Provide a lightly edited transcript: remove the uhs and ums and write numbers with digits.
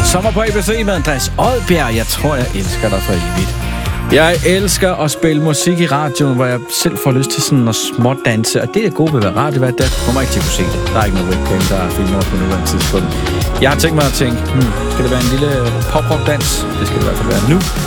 Sommer på ABC med Andreas Odbjerg. Jeg tror, jeg elsker dig for evigt. Jeg elsker at spille musik i radioen, hvor jeg selv får lyst til sådan at smådanse. Og det er gode ved at være radiovært. Der kommer ikke til at kunne se det. Der er ikke noget webcam, der er filmet på nuværende tidspunkt. Jeg har tænkt mig at tænke, skal det være en lille pop-rock-dans? Det skal det i hvert fald være nu.